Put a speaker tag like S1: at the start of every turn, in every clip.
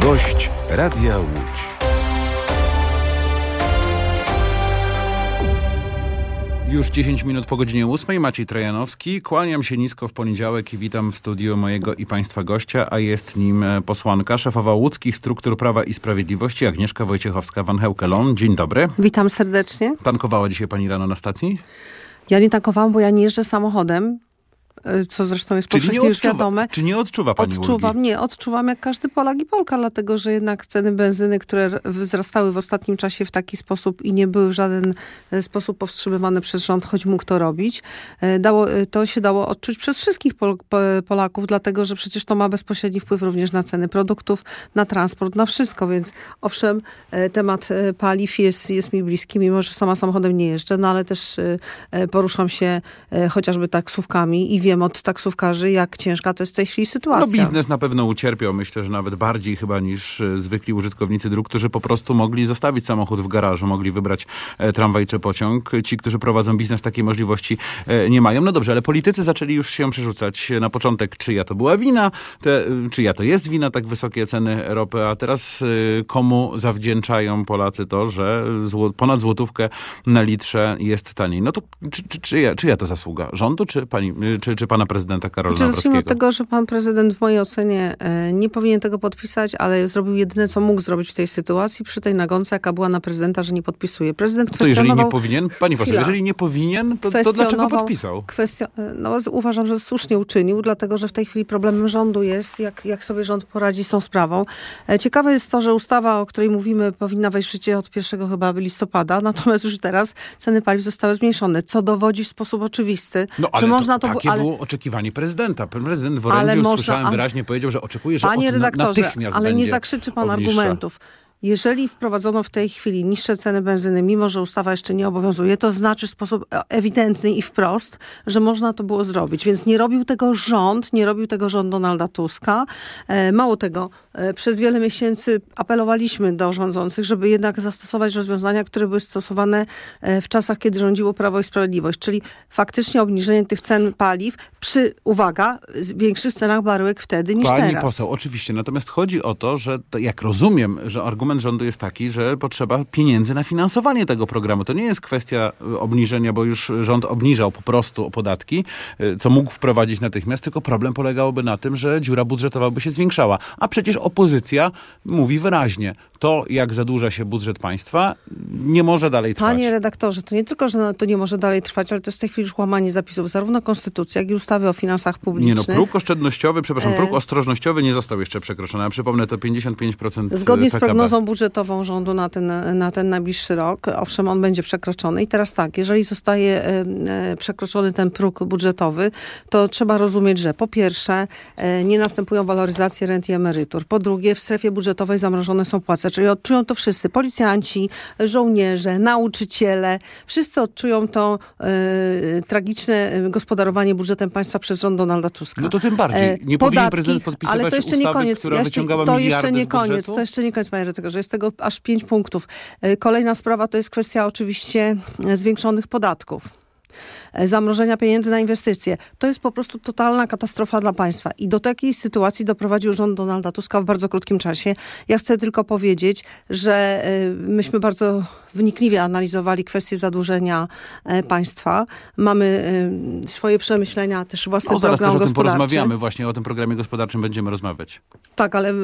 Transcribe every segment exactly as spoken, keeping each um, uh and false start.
S1: Gość Radia Łódź. Już dziesięć minut po godzinie ósmej. Maciej Trojanowski. Kłaniam się nisko w poniedziałek i witam w studiu mojego i państwa gościa, a jest nim posłanka, szefowa łódzkich struktur Prawa i Sprawiedliwości, Agnieszka Wojciechowska-Van Heukelon. Dzień dobry.
S2: Witam serdecznie.
S1: Tankowała dzisiaj pani rano na stacji?
S2: Ja nie tankowałam, bo ja nie jeżdżę samochodem, co zresztą jest powszechnie już wiadome.
S1: Czy nie odczuwa pani
S2: Odczuwam,
S1: ulgi?
S2: nie, odczuwam jak każdy Polak i Polka, dlatego że jednak ceny benzyny, które wzrastały w ostatnim czasie w taki sposób i nie były w żaden sposób powstrzymywane przez rząd, choć mógł to robić, dało, to się dało odczuć przez wszystkich Pol- Polaków, dlatego że przecież to ma bezpośredni wpływ również na ceny produktów, na transport, na wszystko, więc owszem, temat paliw jest, jest mi bliski, mimo że sama samochodem nie jeżdżę, no ale też poruszam się chociażby taksówkami i wiem od taksówkarzy, jak ciężka to jest w tej chwili sytuacja.
S1: No biznes na pewno ucierpiał, myślę, że nawet bardziej chyba niż zwykli użytkownicy dróg, którzy po prostu mogli zostawić samochód w garażu, mogli wybrać e, tramwaj czy pociąg. Ci, którzy prowadzą biznes, takiej możliwości e, nie mają. No dobrze, ale politycy zaczęli już się przerzucać na początek, czyja to była wina, te, czyja to jest wina, tak wysokie ceny ropy, a teraz e, komu zawdzięczają Polacy to, że zło, ponad złotówkę na litrze jest taniej. No to czy, czy, czyja, czyja to zasługa? Rządu czy pani, czy, czy pana prezydenta Karola Nawrockiego?
S2: Zacznijmy od tego, że pan prezydent w mojej ocenie nie powinien tego podpisać, ale zrobił jedyne, co mógł zrobić w tej sytuacji, przy tej nagonce, jaka była na prezydenta, że nie podpisuje. Prezydent
S1: to jeżeli
S2: kwestionował...
S1: nie powinien, pani poseł, jeżeli nie powinien, to, to dlaczego podpisał?
S2: Kwestia... No, uważam, że słusznie uczynił, dlatego, że w tej chwili problemem rządu jest, jak, jak sobie rząd poradzi z tą sprawą. Ciekawe jest to, że ustawa, o której mówimy, powinna wejść w życie od pierwszego chyba listopada, natomiast już teraz ceny paliw zostały zmniejszone, co dowodzi w sposób oczywisty,
S1: no, ale
S2: że można
S1: to,
S2: to...
S1: Takie
S2: ale...
S1: było oczekiwanie prezydenta. Prezydent w orędziu, można, słyszałem, wyraźnie powiedział, że oczekuje, że
S2: Panie
S1: od,
S2: redaktorze,
S1: natychmiast
S2: ale
S1: będzie
S2: nie zakrzyczy pan
S1: obniższa.
S2: argumentów. Jeżeli wprowadzono w tej chwili niższe ceny benzyny, mimo że ustawa jeszcze nie obowiązuje, to znaczy w sposób ewidentny i wprost, że można to było zrobić. Więc nie robił tego rząd, nie robił tego rząd Donalda Tuska. Mało tego, przez wiele miesięcy apelowaliśmy do rządzących, żeby jednak zastosować rozwiązania, które były stosowane w czasach, kiedy rządziło Prawo i Sprawiedliwość. Czyli faktycznie obniżenie tych cen paliw przy, uwaga, większych cenach baryłek wtedy niż
S1: Pani
S2: teraz.
S1: Pani poseł, oczywiście. Natomiast chodzi o to, że to, jak rozumiem, że argument rządu jest taki, że potrzeba pieniędzy na finansowanie tego programu. To nie jest kwestia obniżenia, bo już rząd obniżał po prostu podatki, co mógł wprowadzić natychmiast, tylko problem polegałby na tym, że dziura budżetowa by się zwiększała. A przecież opozycja mówi wyraźnie, to jak zadłuża się budżet państwa, nie może dalej trwać.
S2: Panie redaktorze, to nie tylko, że to nie może dalej trwać, ale to jest w tej chwili już łamanie zapisów zarówno Konstytucji, jak i ustawy o finansach publicznych.
S1: Nie no, próg oszczędnościowy, przepraszam, próg ostrożnościowy nie został jeszcze przekroczony. A przypomnę, to pięćdziesiąt pięć procent
S2: Zgodnie
S1: P K B.
S2: z prognozą budżetową rządu na ten, na ten najbliższy rok, owszem, on będzie przekroczony. I teraz tak, jeżeli zostaje e, przekroczony ten próg budżetowy, to trzeba rozumieć, że po pierwsze e, nie następują waloryzacje rent i emerytur. Po drugie, w strefie budżetowej zamrożone są płace, czyli odczują to wszyscy. Policjanci, żołnierze, nauczyciele. Wszyscy odczują to e, tragiczne gospodarowanie budżetem państwa przez rząd Donalda Tuska.
S1: No to tym bardziej. Nie
S2: Podatki,
S1: powinien prezydent podpisywać
S2: ale to jeszcze
S1: ustawy,
S2: nie koniec.
S1: która
S2: jeszcze,
S1: wyciągała
S2: to
S1: miliardy
S2: jeszcze nie
S1: z budżetu?
S2: koniec. To jeszcze nie koniec, panie redaktorze. Jest tego aż pięć punktów. Kolejna sprawa to jest kwestia oczywiście zwiększonych podatków. Zamrożenia pieniędzy na inwestycje. To jest po prostu totalna katastrofa dla państwa. I do takiej sytuacji doprowadził rząd Donalda Tuska w bardzo krótkim czasie. Ja chcę tylko powiedzieć, że myśmy bardzo wnikliwie analizowali kwestię zadłużenia państwa. Mamy swoje przemyślenia, też własny
S1: no, zaraz
S2: program
S1: też o tym
S2: gospodarczy.
S1: porozmawiamy. Właśnie o tym programie gospodarczym będziemy rozmawiać.
S2: Tak, ale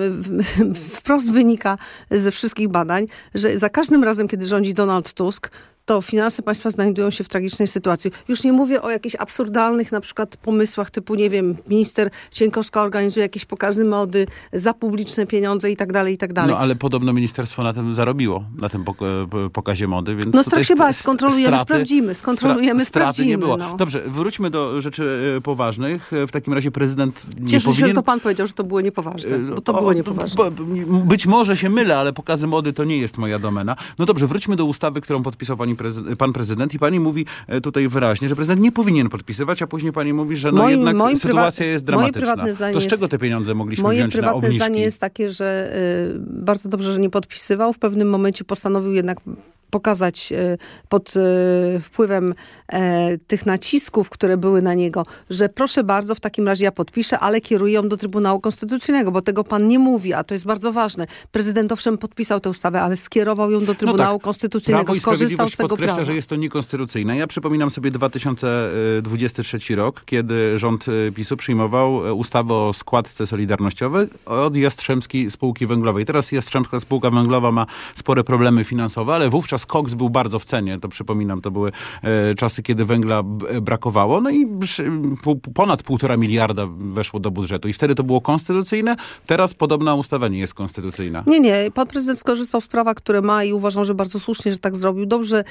S2: wprost wynika ze wszystkich badań, że za każdym razem, kiedy rządzi Donald Tusk, to finanse państwa znajdują się w tragicznej sytuacji. Już nie mówię o jakichś absurdalnych na przykład pomysłach typu, nie wiem, minister Cienkowska organizuje jakieś pokazy mody za publiczne pieniądze i tak dalej, i tak dalej.
S1: No ale podobno ministerstwo na tym zarobiło, na tym pokazie mody, więc...
S2: No strach się bać, skontrolujemy,
S1: straty,
S2: sprawdzimy, skontrolujemy,
S1: straty
S2: sprawdzimy.
S1: nie było.
S2: No.
S1: Dobrze, wróćmy do rzeczy poważnych. W takim razie prezydent nie
S2: Cieszę
S1: powinien...
S2: się, że to pan powiedział, że to było niepoważne, bo to o, było niepoważne.
S1: Być może się mylę, ale pokazy mody to nie jest moja domena. No dobrze, wróćmy do ustawy, którą podpisał pani prezydent, pan prezydent i pani mówi tutaj wyraźnie, że prezydent nie powinien podpisywać, a później pani mówi, że no moim, jednak moim sytuacja jest dramatyczna. To z czego te pieniądze mogliśmy
S2: moje
S1: wziąć na obniżki?
S2: Moje prywatne zdanie jest takie, że y, bardzo dobrze, że nie podpisywał. W pewnym momencie postanowił jednak pokazać pod wpływem tych nacisków, które były na niego, że proszę bardzo, w takim razie ja podpiszę, ale kieruję ją do Trybunału Konstytucyjnego, bo tego pan nie mówi, a to jest bardzo ważne. Prezydent owszem podpisał tę ustawę, ale skierował ją do Trybunału
S1: no tak.
S2: Konstytucyjnego.
S1: Prawo i
S2: Skorzystał z tego
S1: podkreśla,
S2: prawa.
S1: że jest to niekonstytucyjne. Ja przypominam sobie dwa tysiące dwudziesty trzeci rok, kiedy rząd PiSu przyjmował ustawę o składce solidarnościowej od Jastrzębskiej Spółki Węglowej. Teraz Jastrzębska Spółka Węglowa ma spore problemy finansowe, ale wówczas koks był bardzo w cenie. To przypominam, to były e, czasy, kiedy węgla b- brakowało. No i przy, po, ponad półtora miliarda weszło do budżetu. I wtedy to było konstytucyjne. Teraz podobna ustawa nie jest konstytucyjna.
S2: Nie, nie. Pan prezydent skorzystał z prawa, które ma i uważam, że bardzo słusznie, że tak zrobił. Dobrze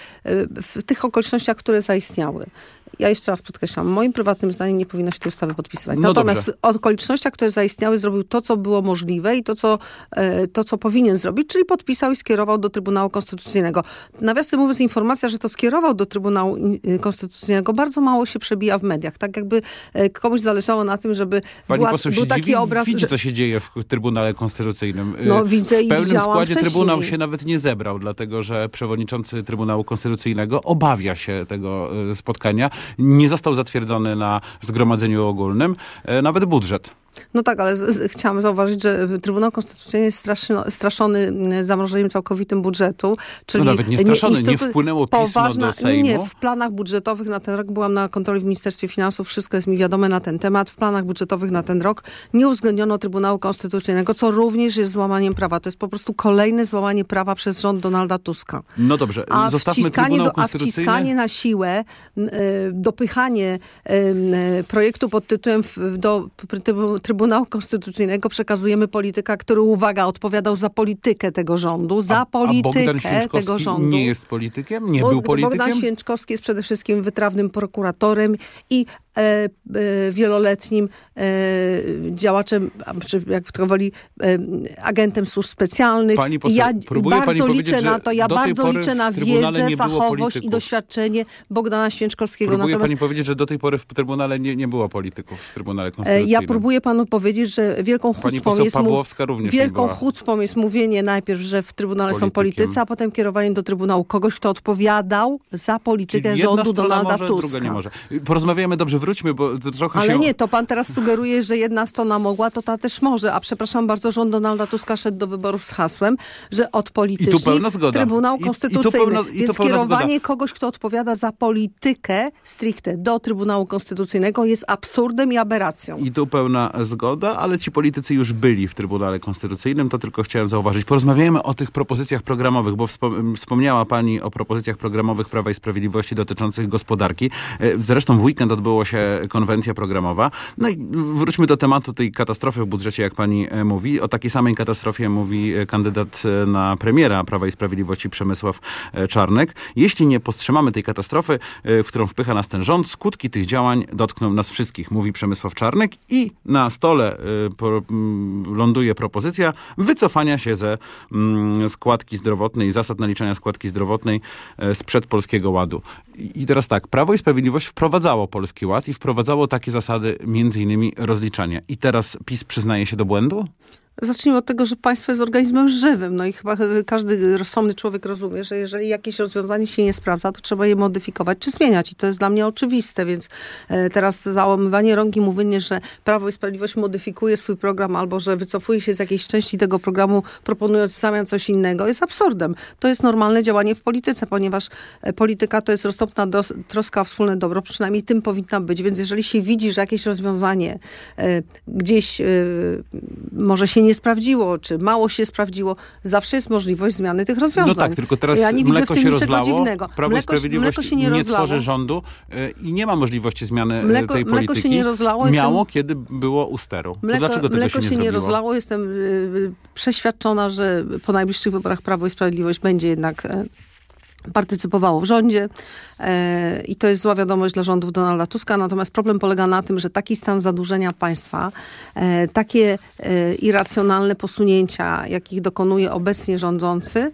S2: w tych okolicznościach, które zaistniały. Ja jeszcze raz podkreślam, moim prywatnym zdaniem nie powinno się tej ustawy podpisywać.
S1: No
S2: Natomiast
S1: dobrze.
S2: w okolicznościach, które zaistniały, zrobił to, co było możliwe i to co, to, co powinien zrobić, czyli podpisał i skierował do Trybunału Konstytucyjnego. Nawiasem mówiąc, informacja, że to skierował do Trybunału Konstytucyjnego, bardzo mało się przebija w mediach. Tak jakby komuś zależało na tym, żeby
S1: Pani
S2: była,
S1: poseł
S2: był
S1: się
S2: taki
S1: dziwi,
S2: obraz...
S1: widzi,
S2: że...
S1: co się dzieje w Trybunale Konstytucyjnym.
S2: No, widzę
S1: w
S2: i
S1: pełnym
S2: widziałam
S1: składzie
S2: wcześniej.
S1: Trybunał się nawet nie zebrał, dlatego że przewodniczący Trybunału Konstytucyjnego obawia się tego spotkania. Nie został zatwierdzony na zgromadzeniu ogólnym nawet budżet.
S2: No tak, ale z, z, chciałam zauważyć, że Trybunał Konstytucyjny jest straszno, straszony zamrożeniem całkowitym budżetu. Czyli
S1: no nawet nie straszony, nie,
S2: nie
S1: wpłynęło pismo
S2: poważna,
S1: do Sejmu.
S2: Nie, nie, w planach budżetowych na ten rok, byłam na kontroli w Ministerstwie Finansów, wszystko jest mi wiadome na ten temat. W planach budżetowych na ten rok nie uwzględniono Trybunału Konstytucyjnego, co również jest złamaniem prawa. To jest po prostu kolejne złamanie prawa przez rząd Donalda Tuska.
S1: No dobrze,
S2: a
S1: zostawmy
S2: wciskanie
S1: Trybunał
S2: do, A
S1: Konstytucyjny.
S2: wciskanie na siłę, y, dopychanie y, projektu pod tytułem w, do Trybunału Konstytucyjnego przekazujemy polityka, który, uwaga, odpowiadał za politykę tego rządu, za
S1: a,
S2: politykę
S1: a Bogdan
S2: tego rządu.
S1: nie jest politykiem? Nie
S2: Bo,
S1: był politykiem?
S2: Bogdan Święczkowski jest przede wszystkim wytrawnym prokuratorem i e, e, wieloletnim e, działaczem, czy jak to woli, e, agentem służb specjalnych.
S1: Pani poseł,
S2: ja
S1: próbuje
S2: bardzo
S1: pani
S2: liczę
S1: powiedzieć,
S2: na to, ja
S1: do tej
S2: bardzo
S1: pory
S2: liczę
S1: w
S2: na
S1: Trybunale
S2: wiedzę,
S1: nie było
S2: fachowość
S1: polityków.
S2: i doświadczenie Bogdana Święczkowskiego.
S1: Próbuje
S2: Natomiast
S1: pani powiedzieć, że do tej pory w Trybunale nie, nie było polityków w Trybunale
S2: e,
S1: Konstytucyjnym.
S2: ja próbuję panu powiedzieć, że wielką
S1: Pani
S2: chucpą
S1: poseł
S2: jest mu,
S1: Pawłowska również nie
S2: wielką
S1: była
S2: chucpą jest mówienie najpierw, że w Trybunale
S1: politykiem.
S2: są politycy, a potem kierowanie do Trybunału kogoś, kto odpowiadał za politykę
S1: Czyli jedna
S2: rządu
S1: strona
S2: Donalda
S1: może,
S2: Tuska.
S1: druga nie może. Porozmawiamy, dobrze, wróćmy, bo to trochę
S2: Ale
S1: się...
S2: nie, to pan teraz sugeruje, że jedna strona mogła, to ta też może. A przepraszam bardzo, rząd Donalda Tuska szedł do wyborów z hasłem, że odpolityczni
S1: I tu pełna zgoda.
S2: Trybunał
S1: I- i tu
S2: Konstytucyjny.
S1: pełna- i tu
S2: Więc
S1: pełna
S2: kierowanie
S1: zgoda.
S2: kogoś, kto odpowiada za politykę stricte do Trybunału Konstytucyjnego jest absurdem i aberracją.
S1: I tu pełna zgoda, ale ci politycy już byli w Trybunale Konstytucyjnym, to tylko chciałem zauważyć. Porozmawiajmy o tych propozycjach programowych, bo wspom- wspomniała pani o propozycjach programowych Prawa i Sprawiedliwości dotyczących gospodarki. Zresztą w weekend odbyła się konwencja programowa. No i wróćmy do tematu tej katastrofy w budżecie, jak pani mówi. O takiej samej katastrofie mówi kandydat na premiera Prawa i Sprawiedliwości Przemysław Czarnek. Jeśli nie powstrzymamy tej katastrofy, w którą wpycha nas ten rząd, skutki tych działań dotkną nas wszystkich, mówi Przemysław Czarnek i na stole y, po, y, ląduje propozycja wycofania się ze y, składki zdrowotnej, zasad naliczania składki zdrowotnej y, sprzed Polskiego Ładu. I, I teraz tak, Prawo i Sprawiedliwość wprowadzało Polski Ład i wprowadzało takie zasady, między innymi rozliczania. I teraz PiS przyznaje się do błędu?
S2: Zacznijmy od tego, że państwo jest organizmem żywym. No i chyba każdy rozsądny człowiek rozumie, że jeżeli jakieś rozwiązanie się nie sprawdza, to trzeba je modyfikować czy zmieniać. I to jest dla mnie oczywiste, więc teraz załamywanie rąk i mówienie, że Prawo i Sprawiedliwość modyfikuje swój program albo że wycofuje się z jakiejś części tego programu, proponując w zamian coś innego, jest absurdem. To jest normalne działanie w polityce, ponieważ polityka to jest roztropna dos- troska o wspólne dobro. Przynajmniej tym powinna być. Więc jeżeli się widzi, że jakieś rozwiązanie e, gdzieś e, może się nie nie sprawdziło, czy mało się sprawdziło, zawsze jest możliwość zmiany tych rozwiązań.
S1: No tak, tylko teraz
S2: ja nie widzę
S1: mleko
S2: w tym
S1: się
S2: niczego
S1: rozlało,
S2: dziwnego.
S1: Prawo i
S2: Mleko,
S1: Sprawiedliwość
S2: mleko się nie,
S1: nie
S2: rozlało.
S1: tworzy rządu y, i nie ma możliwości zmiany
S2: Mleko-
S1: tej
S2: mleko
S1: polityki.
S2: się nie rozlało,
S1: Miało,
S2: jestem-
S1: kiedy było u steru. To
S2: Mleko,
S1: dlaczego tego
S2: mleko
S1: się nie
S2: się nie
S1: zrobiło?
S2: rozlało. Jestem y, y, przeświadczona, że po najbliższych wyborach Prawo i Sprawiedliwość będzie jednak e, partycypowało w rządzie e, i to jest zła wiadomość dla rządów Donalda Tuska. Natomiast problem polega na tym, że taki stan zadłużenia państwa, e, takie e, irracjonalne posunięcia, jakich dokonuje obecnie rządzący,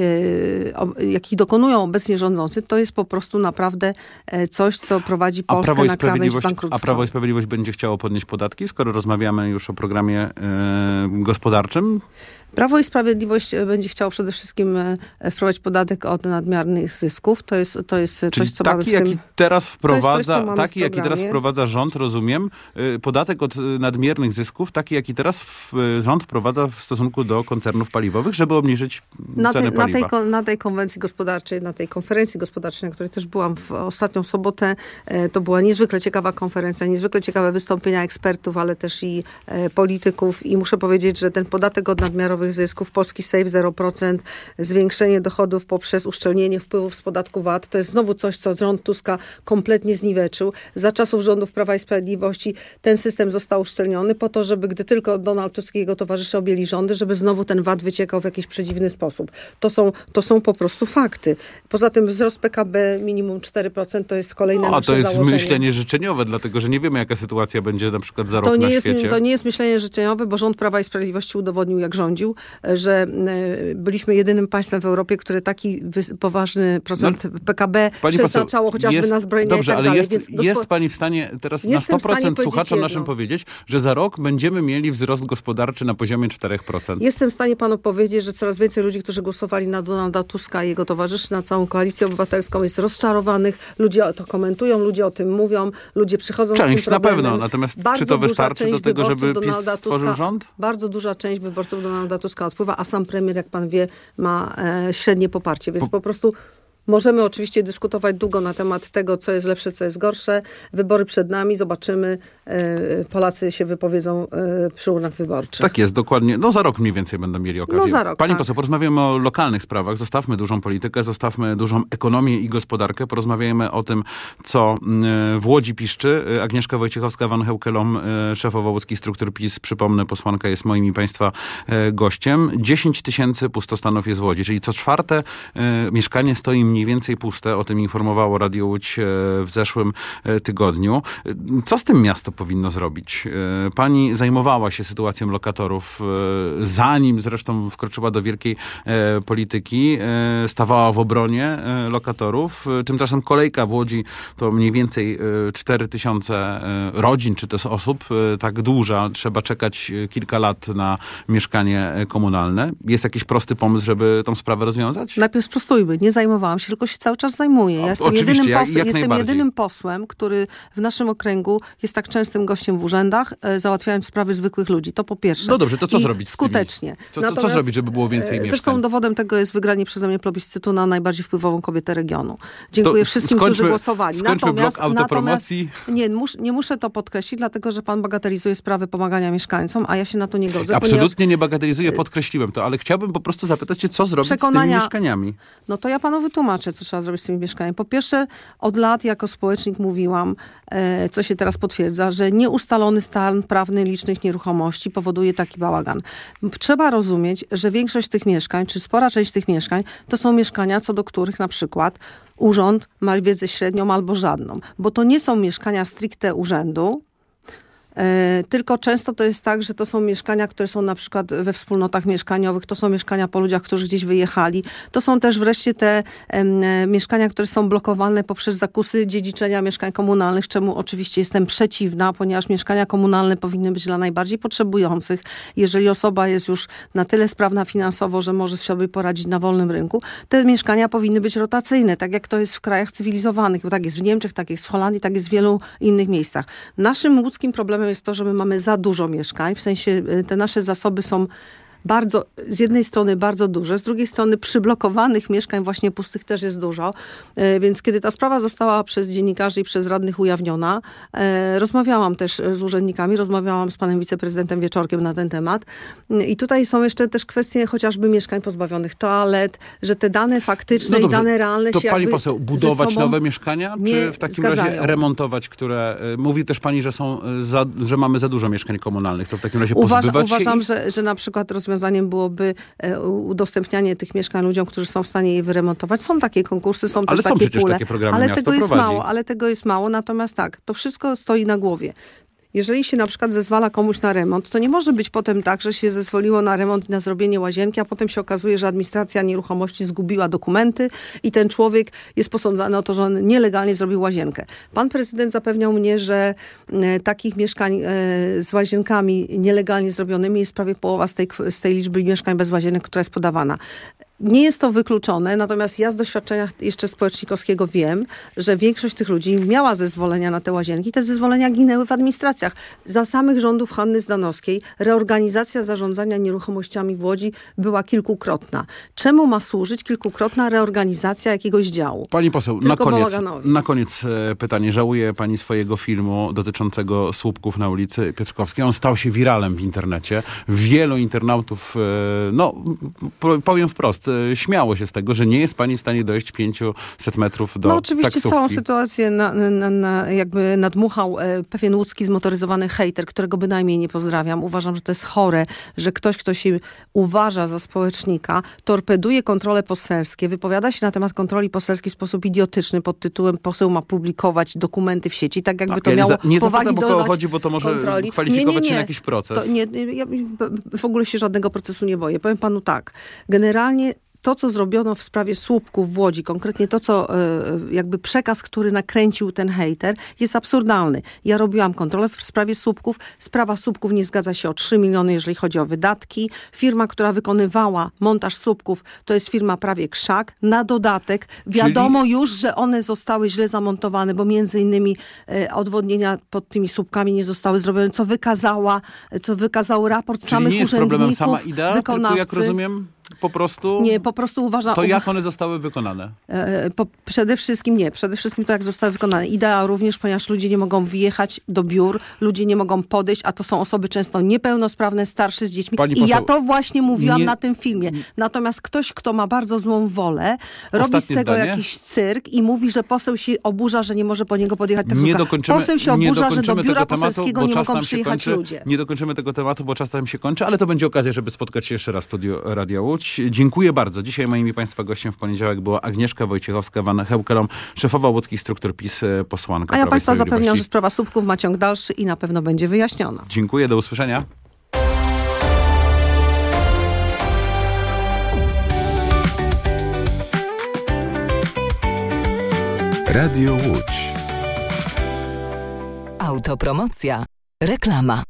S2: e, jakich dokonują obecnie rządzący, to jest po prostu naprawdę e, coś, co prowadzi
S1: A
S2: Polskę
S1: Prawo, i
S2: na krawędź
S1: Sprawiedliwość, a
S2: bankructwa.
S1: Prawo i Sprawiedliwość będzie chciało podnieść podatki, skoro rozmawiamy już o programie e, gospodarczym?
S2: Prawo i Sprawiedliwość będzie chciało przede wszystkim wprowadzić podatek od nadmiernych zysków. To jest, to jest
S1: Czyli
S2: coś, co
S1: taki,
S2: mamy w tym...
S1: jaki teraz wprowadza,
S2: coś,
S1: taki, jaki teraz wprowadza rząd, rozumiem, podatek od nadmiernych zysków, taki, jaki teraz w, rząd wprowadza w stosunku do koncernów paliwowych, żeby obniżyć
S2: na
S1: cenę
S2: tej,
S1: paliwa.
S2: Na tej, na tej konwencji gospodarczej, na tej konferencji gospodarczej, na której też byłam w ostatnią sobotę, to była niezwykle ciekawa konferencja, niezwykle ciekawe wystąpienia ekspertów, ale też i polityków i muszę powiedzieć, że ten podatek od nadmiarowych zysków, polski Save zero procent, zwiększenie dochodów poprzez uszczelnienie wpływów z podatku V A T, to jest znowu coś, co rząd Tuska kompletnie zniweczył. Za czasów rządów Prawa i Sprawiedliwości ten system został uszczelniony po to, żeby gdy tylko Donald Tusk i jego towarzysze objęli rządy, żeby znowu ten V A T wyciekał w jakiś przedziwny sposób. To są, to są po prostu fakty. Poza tym wzrost P K B minimum cztery procent to jest kolejne
S1: no,
S2: nasze
S1: a to jest
S2: założenie.
S1: myślenie życzeniowe, dlatego że nie wiemy, jaka sytuacja będzie na przykład za
S2: to
S1: rok
S2: nie
S1: na
S2: jest,
S1: świecie.
S2: To nie jest myślenie życzeniowe, bo rząd Prawa i Sprawiedliwości udowodnił, jak rządził, że byliśmy jedynym państwem w Europie, które taki poważny procent no, P K B przeznaczało chociażby
S1: jest,
S2: na zbrojenia
S1: dobrze,
S2: i tak
S1: ale
S2: dalej.
S1: jest,
S2: Więc
S1: jest
S2: gospod...
S1: pani w stanie teraz na
S2: Jestem
S1: sto procent słuchaczom
S2: jedno.
S1: naszym powiedzieć, że za rok będziemy mieli wzrost gospodarczy na poziomie cztery procent.
S2: Jestem w stanie panu powiedzieć, że coraz więcej ludzi, którzy głosowali na Donalda Tuska i jego towarzyszy, na całą koalicję obywatelską, jest rozczarowanych. Ludzie to komentują, ludzie o tym mówią, ludzie przychodzą
S1: Część
S2: z tym problemem.
S1: na pewno, natomiast
S2: bardzo
S1: czy to wystarczy do tego, żeby PiS
S2: Donalda
S1: stworzył
S2: Tuska,
S1: rząd?
S2: Bardzo duża część wyborców Donalda Tuska odpływa, a sam premier, jak pan wie, ma e, średnie poparcie, więc po, po prostu możemy oczywiście dyskutować długo na temat tego, co jest lepsze, co jest gorsze. Wybory przed nami, zobaczymy. Polacy się wypowiedzą przy urnach wyborczych.
S1: Tak jest, dokładnie. No za rok mniej więcej będą mieli okazję.
S2: No za rok,
S1: Pani
S2: tak.
S1: poseł, porozmawiamy o lokalnych sprawach. Zostawmy dużą politykę, zostawmy dużą ekonomię i gospodarkę. Porozmawiajmy o tym, co w Łodzi piszczy. Agnieszka Wojciechowska-Van Heukelom, szefowa łódzkich struktur PiS, przypomnę, posłanka jest moim i państwa gościem. dziesięć tysięcy pustostanów jest w Łodzi, czyli co czwarte mieszkanie stoi mniej więcej puste. O tym informowało Radio Łódź w zeszłym tygodniu. Co z tym miasto powinno zrobić? Pani zajmowała się sytuacją lokatorów, zanim zresztą wkroczyła do wielkiej polityki. Stawała w obronie lokatorów. Tymczasem kolejka w Łodzi to mniej więcej cztery tysiące rodzin, czy też osób. Tak duża. Trzeba czekać kilka lat na mieszkanie komunalne. Jest jakiś prosty pomysł, żeby tą sprawę rozwiązać?
S2: Najpierw sprostujmy. Nie zajmowałam się, tylko się cały czas zajmuję. Ja jestem, jedynym,
S1: jak,
S2: posłem,
S1: jak
S2: jestem jedynym posłem, który w naszym okręgu jest tak częstym gościem w urzędach, e, załatwiając sprawy zwykłych ludzi. To po pierwsze.
S1: No dobrze, to co
S2: I
S1: zrobić z
S2: skutecznie.
S1: Co, co, co zrobić, żeby było więcej mieszkań?
S2: Zresztą dowodem tego jest wygranie przeze mnie plebiscytu na najbardziej wpływową kobietę regionu. Dziękuję
S1: to
S2: wszystkim,
S1: skończmy,
S2: którzy głosowali.
S1: Skończmy
S2: natomiast,
S1: blok autopromocji.
S2: Natomiast, nie, mus, nie muszę to podkreślić, dlatego że pan bagatelizuje sprawy pomagania mieszkańcom, a ja się na to nie godzę.
S1: Absolutnie
S2: ponieważ...
S1: nie bagatelizuję, podkreśliłem to, ale chciałbym po prostu zapytać się, co zrobić z tymi mieszkaniami.
S2: No to ja panu wytłumaczę, co trzeba zrobić z tymi mieszkaniami. Po pierwsze, od lat jako społecznik mówiłam, e, co się teraz potwierdza, że nieustalony stan prawny licznych nieruchomości powoduje taki bałagan. Trzeba rozumieć, że większość tych mieszkań, czy spora część tych mieszkań, to są mieszkania, co do których na przykład urząd ma wiedzę średnią albo żadną. Bo to nie są mieszkania stricte urzędu, tylko często to jest tak, że to są mieszkania, które są na przykład we wspólnotach mieszkaniowych, to są mieszkania po ludziach, którzy gdzieś wyjechali. To są też wreszcie te um, mieszkania, które są blokowane poprzez zakusy dziedziczenia mieszkań komunalnych, czemu oczywiście jestem przeciwna, ponieważ mieszkania komunalne powinny być dla najbardziej potrzebujących. Jeżeli osoba jest już na tyle sprawna finansowo, że może sobie poradzić na wolnym rynku, te mieszkania powinny być rotacyjne, tak jak to jest w krajach cywilizowanych. Bo tak jest w Niemczech, tak jest w Holandii, tak jest w wielu innych miejscach. Naszym łódzkim problemem jest to, że my mamy za dużo mieszkań, w sensie te nasze zasoby są bardzo, z jednej strony bardzo duże, z drugiej strony przyblokowanych mieszkań właśnie pustych też jest dużo. Więc kiedy ta sprawa została przez dziennikarzy i przez radnych ujawniona, rozmawiałam też z urzędnikami, rozmawiałam z panem wiceprezydentem Wieczorkiem na ten temat. I tutaj są jeszcze też kwestie chociażby mieszkań pozbawionych toalet, że te dane faktyczne no dobrze, i dane realne
S1: to
S2: się
S1: pani poseł, budować nowe mieszkania, czy w takim
S2: zgadzają.
S1: razie remontować, które... Mówi też pani, że są za, że mamy za dużo mieszkań komunalnych. To w takim razie
S2: Uważa,
S1: pozbywać
S2: uważam,
S1: się ich?
S2: że, że na przykład rozwiązaniem byłoby udostępnianie tych mieszkań ludziom, którzy są w stanie je wyremontować. Są takie konkursy, są
S1: ale
S2: też
S1: są
S2: takie
S1: przecież
S2: pule.
S1: takie programy,
S2: ale
S1: miasto
S2: tego jest
S1: prowadzi.
S2: mało, ale tego jest mało. Natomiast tak, to wszystko stoi na głowie. jeżeli się na przykład zezwala komuś na remont, to nie może być potem tak, że się zezwoliło na remont i na zrobienie łazienki, a potem się okazuje, że administracja nieruchomości zgubiła dokumenty i ten człowiek jest posądzany o to, że on nielegalnie zrobił łazienkę. Pan prezydent zapewniał mnie, że e, takich mieszkań e, z łazienkami nielegalnie zrobionymi jest prawie połowa z tej, z tej liczby mieszkań bez łazienek, która jest podawana. Nie jest to wykluczone, natomiast ja z doświadczenia jeszcze społecznikowskiego wiem, że większość tych ludzi miała zezwolenia na te łazienki. Te zezwolenia ginęły w administracjach. Za samych rządów Hanny Zdanowskiej reorganizacja zarządzania nieruchomościami w Łodzi była kilkukrotna. Czemu ma służyć kilkukrotna reorganizacja jakiegoś działu?
S1: Pani poseł, na
S2: Tylko
S1: koniec,
S2: bałaganowi.
S1: na koniec pytanie. Żałuje pani swojego filmu dotyczącego słupków na ulicy Piotrkowskiej? On stał się wiralem w internecie. Wielu internautów, no powiem wprost, śmiało się z tego, że nie jest pani w stanie dojść pięćset metrów do
S2: No oczywiście
S1: taksówki.
S2: Całą sytuację na, na, na, jakby nadmuchał e, pewien łódzki zmotoryzowany hejter, którego bynajmniej nie pozdrawiam. Uważam, że to jest chore, że ktoś, kto się uważa za społecznika, torpeduje kontrole poselskie, wypowiada się na temat kontroli poselskiej w sposób idiotyczny pod tytułem poseł ma publikować dokumenty w sieci, tak jakby
S1: Tak,
S2: to
S1: ja
S2: miało
S1: nie za, nie
S2: powagi
S1: zapytam, o kogo chodzi, bo to może
S2: kontroli.
S1: kwalifikować
S2: nie, nie, nie.
S1: się na jakiś proces.
S2: To nie, ja w ogóle się żadnego procesu nie boję. Powiem panu tak. Generalnie to, co zrobiono w sprawie słupków w Łodzi, konkretnie to, co jakby przekaz, który nakręcił ten hejter, jest absurdalny. Ja robiłam kontrolę w sprawie słupków. Sprawa słupków nie zgadza się o trzy miliony, jeżeli chodzi o wydatki. Firma, która wykonywała montaż słupków, to jest firma prawie Krzak. Na dodatek wiadomo Czyli... już, że one zostały źle zamontowane, bo między innymi odwodnienia pod tymi słupkami nie zostały zrobione, co wykazała, co wykazał raport
S1: Czyli
S2: samych
S1: nie jest
S2: urzędników,
S1: problemem sama idea,
S2: wykonawcy.
S1: tylko jak rozumiem... Po prostu...
S2: Nie, po prostu uważam...
S1: To jak one zostały wykonane?
S2: E, po, przede wszystkim nie. Przede wszystkim to, jak zostały wykonane. Idea również, ponieważ ludzie nie mogą wjechać do biur, ludzie nie mogą podejść, a to są osoby często niepełnosprawne, starsze z dziećmi.
S1: Pani
S2: I
S1: poseł,
S2: ja to właśnie mówiłam
S1: nie...
S2: na tym filmie. Natomiast ktoś, kto ma bardzo złą wolę, robi
S1: Ostatnie
S2: z tego
S1: zdanie.
S2: jakiś cyrk i mówi, że poseł się oburza, że nie może po niego podjechać taksówka.
S1: Nie dokończymy,
S2: poseł się
S1: nie
S2: oburza, że do biura
S1: tematu,
S2: poselskiego nie mogą przyjechać
S1: kończy.
S2: ludzie.
S1: Nie dokończymy tego tematu, bo czas tam się kończy, ale to będzie okazja, żeby spotkać się jeszcze raz w studiu Radia Łódź. Dziękuję bardzo. Dzisiaj moim i państwa gościem w poniedziałek była Agnieszka Wojciechowska-Van Heukelom, szefowa łódzkich struktur PiS, posłanka
S2: A ja
S1: Prawa i
S2: państwa zapewniam,
S1: Sprawiedliwości.
S2: że sprawa słupków ma ciąg dalszy i na pewno będzie wyjaśniona.
S1: Dziękuję, do usłyszenia.
S3: Radio Łódź.
S4: Autopromocja. Reklama.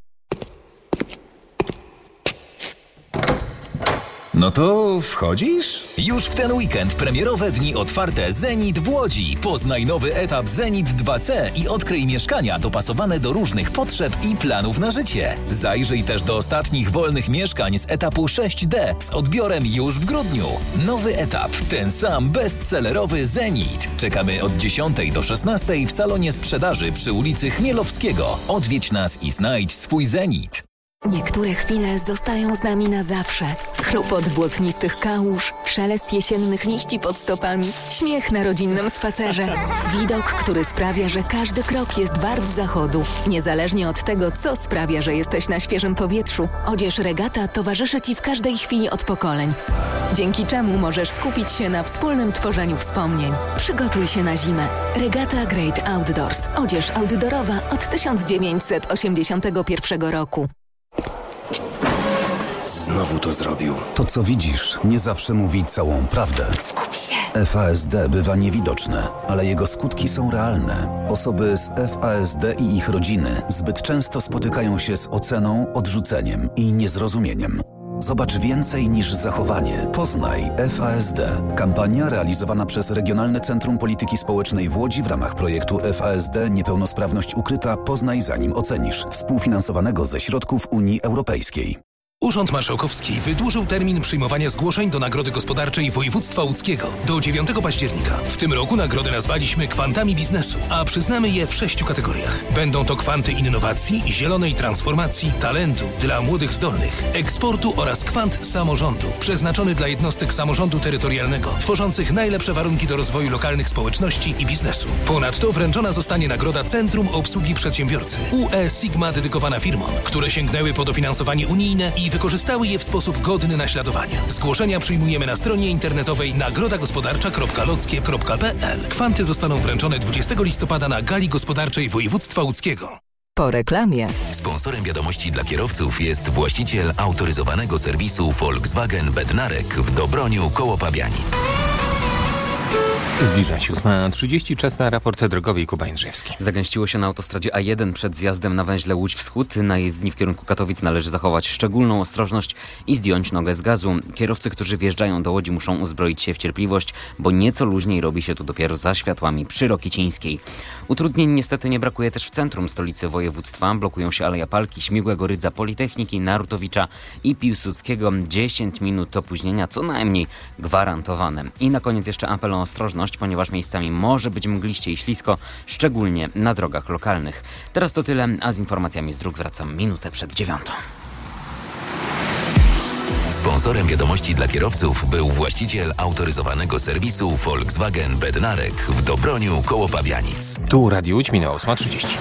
S3: No to wchodzisz?
S5: Już w ten weekend premierowe dni otwarte Zenit w Łodzi. Poznaj nowy etap Zenit dwa C i odkryj mieszkania dopasowane do różnych potrzeb i planów na życie. Zajrzyj też do ostatnich wolnych mieszkań z etapu sześć D z odbiorem już w grudniu. Nowy etap, ten sam bestsellerowy Zenit. Czekamy od dziesiątej do szesnastej w salonie sprzedaży przy ulicy Chmielowskiego. Odwiedź nas i znajdź swój Zenit.
S4: Niektóre chwile zostają z nami na zawsze. Chrupot błotnistych kałuż, szelest jesiennych liści pod stopami, śmiech na rodzinnym spacerze. Widok, który sprawia, że każdy krok jest wart zachodu. Niezależnie od tego, co sprawia, że jesteś na świeżym powietrzu, odzież Regata towarzyszy Ci w każdej chwili od pokoleń. Dzięki czemu możesz skupić się na wspólnym tworzeniu wspomnień. Przygotuj się na zimę. Regata Great Outdoors. Odzież outdoorowa od tysiąc dziewięćset osiemdziesiątego pierwszego roku.
S6: Znowu to zrobił.
S7: To, co widzisz, nie zawsze mówi całą prawdę.
S6: Skup się.
S7: F A S D bywa niewidoczne, ale jego skutki są realne. Osoby z F A S D i ich rodziny zbyt często spotykają się z oceną, odrzuceniem i niezrozumieniem. Zobacz więcej niż zachowanie. Poznaj F A S D. Kampania realizowana przez Regionalne Centrum Polityki Społecznej w Łodzi w ramach projektu F A S D Niepełnosprawność ukryta. Poznaj zanim ocenisz. Współfinansowanego ze środków Unii Europejskiej.
S8: Urząd Marszałkowski wydłużył termin przyjmowania zgłoszeń do Nagrody Gospodarczej Województwa Łódzkiego do dziewiątego października. W tym roku nagrody nazwaliśmy kwantami biznesu, a przyznamy je w sześciu kategoriach. Będą to kwanty innowacji, zielonej transformacji, talentu dla młodych zdolnych, eksportu oraz kwant samorządu, przeznaczony dla jednostek samorządu terytorialnego, tworzących najlepsze warunki do rozwoju lokalnych społeczności i biznesu. Ponadto wręczona zostanie nagroda Centrum Obsługi Przedsiębiorcy U E Sigma dedykowana firmom, które sięgnęły po dofinansowanie unijne i wykorzystały je w sposób godny naśladowania. Zgłoszenia przyjmujemy na stronie internetowej nagroda gospodarcza kropka lockie kropka p l. Kwanty zostaną wręczone dwudziestego listopada na Gali Gospodarczej Województwa Łódzkiego.
S4: Po reklamie.
S5: Sponsorem wiadomości dla kierowców jest właściciel autoryzowanego serwisu Volkswagen Bednarek w Dobroniu koło Pabianic.
S6: Zbliża się ósma trzydzieści, czas na raport drogowy. Kuba Jędrzejewski.
S9: Zagęściło się na autostradzie A jeden przed zjazdem na węźle Łódź Wschód. Na jezdni w kierunku Katowic należy zachować szczególną ostrożność i zdjąć nogę z gazu. Kierowcy, którzy wjeżdżają do Łodzi, muszą uzbroić się w cierpliwość, bo nieco luźniej robi się tu dopiero za światłami przy Rokicińskiej. Utrudnień niestety nie brakuje też w centrum stolicy województwa. Blokują się Aleja Palki, Śmigłego Rydza, Politechniki, Narutowicza i Piłsudskiego. dziesięć minut opóźnienia co najmniej gwarantowane. I na koniec jeszcze apel o ostrożność, ponieważ miejscami może być mgliście i ślisko, szczególnie na drogach lokalnych. Teraz to tyle, a z informacjami z dróg wracam minutę przed dziewiątą.
S5: Sponsorem wiadomości dla kierowców był właściciel autoryzowanego serwisu Volkswagen Bednarek w Dobroniu koło Pabianic.
S6: Tu Radio Łódź, minęła ósma trzydzieści.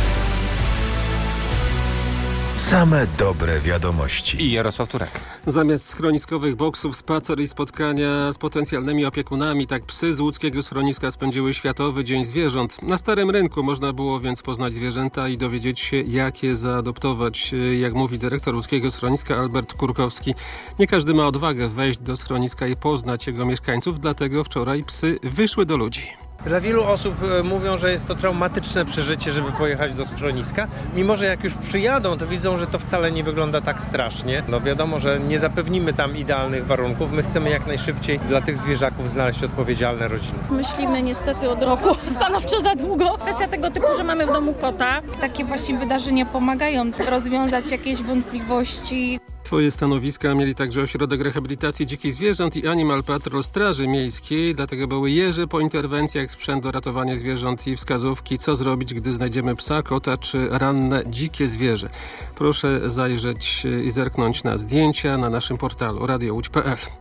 S3: Same dobre wiadomości.
S6: I Jarosław Turek.
S10: Zamiast schroniskowych boksów, spacer i spotkania z potencjalnymi opiekunami, tak psy z łódzkiego schroniska spędziły Światowy Dzień Zwierząt. Na Starym Rynku można było więc poznać zwierzęta i dowiedzieć się, jak je zaadoptować. Jak mówi dyrektor łódzkiego schroniska Albert Kurkowski, nie każdy ma odwagę wejść do schroniska i poznać jego mieszkańców, dlatego wczoraj psy wyszły do ludzi.
S11: Dla wielu osób mówią, że jest to traumatyczne przeżycie, żeby pojechać do schroniska. Mimo że jak już przyjadą, to widzą, że to wcale nie wygląda tak strasznie. No wiadomo, że nie zapewnimy tam idealnych warunków. My chcemy jak najszybciej dla tych zwierzaków znaleźć odpowiedzialne rodziny.
S12: Myślimy niestety od roku stanowczo za długo. Kwestia tego typu, że mamy w domu kota. Takie właśnie wydarzenia pomagają rozwiązać jakieś wątpliwości.
S10: Swoje stanowiska mieli także Ośrodek Rehabilitacji Dzikich Zwierząt i Animal Patrol Straży Miejskiej, dlatego były jeże po interwencjach, sprzęt do ratowania zwierząt i wskazówki, co zrobić, gdy znajdziemy psa, kota czy ranne dzikie zwierzę. Proszę zajrzeć i zerknąć na zdjęcia na naszym portalu radio łódź kropka p l.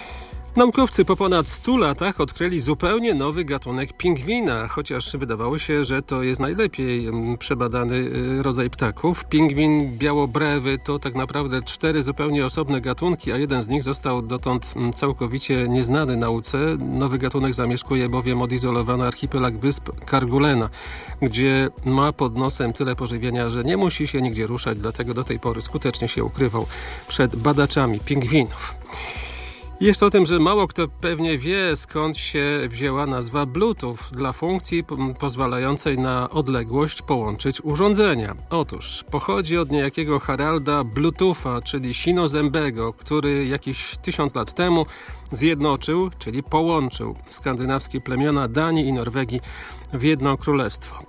S10: Naukowcy po ponad stu latach odkryli zupełnie nowy gatunek pingwina, chociaż wydawało się, że to jest najlepiej przebadany rodzaj ptaków. Pingwin białobrewy to tak naprawdę cztery zupełnie osobne gatunki, a jeden z nich został dotąd całkowicie nieznany nauce. Nowy gatunek zamieszkuje bowiem odizolowany archipelag wysp Kerguelena, gdzie ma pod nosem tyle pożywienia, że nie musi się nigdzie ruszać, dlatego do tej pory skutecznie się ukrywał przed badaczami pingwinów. Jeszcze o tym, że mało kto pewnie wie, skąd się wzięła nazwa Bluetooth dla funkcji pozwalającej na odległość połączyć urządzenia. Otóż pochodzi od niejakiego Haralda Bluetootha, czyli sinozębego, który jakiś tysiąc lat temu zjednoczył, czyli połączył skandynawskie plemiona Danii i Norwegii w jedno królestwo.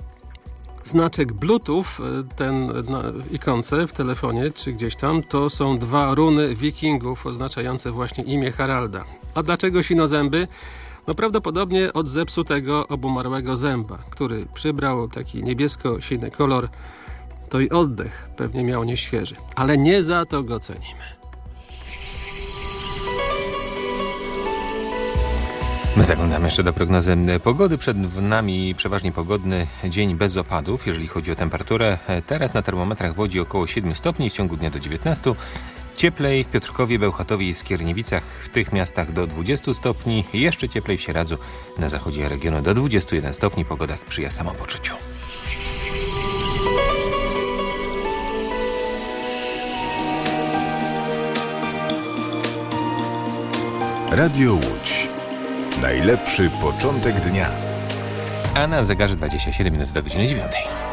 S10: Znaczek Bluetooth, ten na ikonce w telefonie czy gdzieś tam, to są dwa runy wikingów oznaczające właśnie imię Haralda. A dlaczego sinozęby? No prawdopodobnie od zepsutego obumarłego zęba, który przybrał taki niebiesko-siny kolor. To i oddech pewnie miał nieświeży, ale nie za to go cenimy.
S6: My zaglądamy jeszcze do prognozy pogody. Przed nami przeważnie pogodny dzień bez opadów, jeżeli chodzi o temperaturę. Teraz na termometrach w Łodzi około siedmiu stopni, w ciągu dnia do dziewiętnastu. Cieplej w Piotrkowie, Bełchatowie i Skierniewicach, w tych miastach do dwudziestu stopni. Jeszcze cieplej w Sieradzu, na zachodzie regionu do dwudziestu jeden stopni. Pogoda sprzyja samopoczuciu.
S3: Radio Łódź. Najlepszy początek dnia.
S6: A na zegarze dwadzieścia siedem minut do godziny dziewiątej.